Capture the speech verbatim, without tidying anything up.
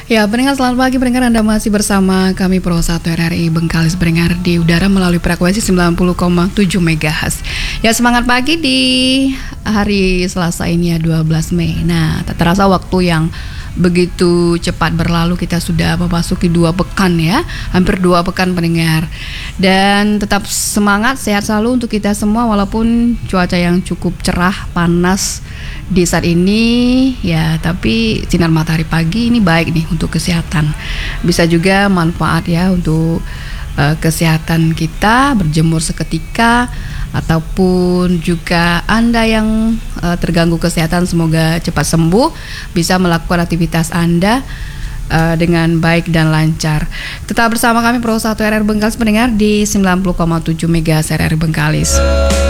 Ya, pendengar selamat pagi, pendengar Anda masih bersama kami Pro satu R R I Bengkalis pendengar di udara melalui frekuensi sembilan puluh koma tujuh megahertz. Ya, semangat pagi di hari Selasa ini ya dua belas Mei. Nah, tak terasa waktu yang begitu cepat berlalu, kita sudah memasuki dua pekan ya, hampir dua pekan pendengar. Dan tetap semangat, sehat selalu untuk kita semua walaupun cuaca yang cukup cerah, panas di saat ini ya, tapi sinar matahari pagi ini baik nih untuk kesehatan. Bisa juga manfaat ya untuk uh, kesehatan kita, berjemur seketika, ataupun juga Anda yang uh, terganggu kesehatan semoga cepat sembuh, bisa melakukan aktivitas Anda uh, dengan baik dan lancar. Tetap bersama kami Pro satu R R Bengkalis pendengar di sembilan puluh koma tujuh megahertz R R Bengkalis.